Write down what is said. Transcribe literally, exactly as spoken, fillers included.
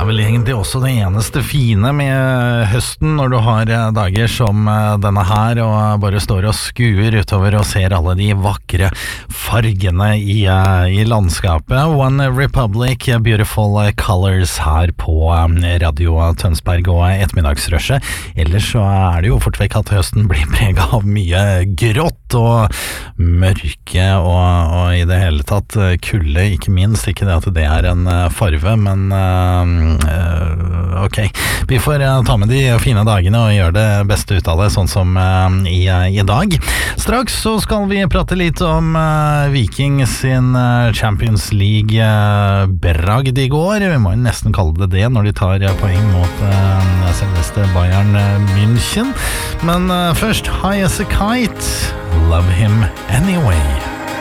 vel egentlig også det eneste fine med høsten, når du har dager som denne her, og bare står og skuer utover og ser alle de vakre fargene i, i landskapet. One Republic, Beautiful Colors her på Radio Tønsberg og ettermiddagsrushet. Ellers så er det jo fort vekk at høsten blir preget av mye grått og mørke, og, og i det hele tatt kulde, ikke minst. Ikke det at det er en farve, men uh, ok, vi får uh, ta med de fine dagene og gjøre det beste ut av det, sånn som uh, i, uh, i dag. Straks så skal vi prate litt om uh, Viking sin uh, Champions League uh, bragd i går. Vi må jo nesten kalle det det når de tar uh, poeng mot uh, selveste Bayern uh, München. Men uh, først High as a Kite, Love Him Anyway.